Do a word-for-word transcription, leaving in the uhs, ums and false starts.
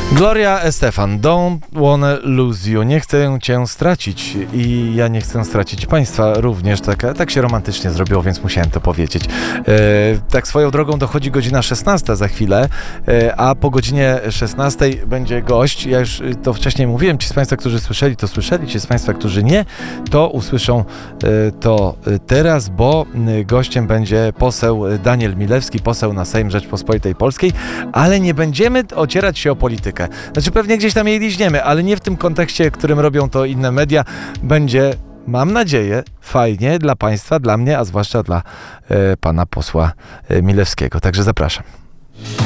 Gloria Estefan, Don't Wanna Lose You. Nie chcę cię stracić i ja nie chcę stracić państwa również. Tak, tak się romantycznie zrobiło, więc musiałem to powiedzieć. E, tak swoją drogą dochodzi godzina szesnasta za chwilę, e, a po godzinie szesnastej będzie gość. Ja już to wcześniej mówiłem. Ci z państwa, którzy słyszeli, to słyszeli. Ci z państwa, którzy nie, to usłyszą e, to teraz, bo gościem będzie poseł Daniel Milewski, poseł na Sejm Rzeczpospolitej Polskiej, ale nie będziemy ocierać się o politykę. Znaczy pewnie gdzieś tam jej liźniemy, ale nie w tym kontekście, w którym robią to inne media. Będzie, mam nadzieję, fajnie dla państwa, dla mnie, a zwłaszcza dla e, pana posła e, Milewskiego. Także zapraszam.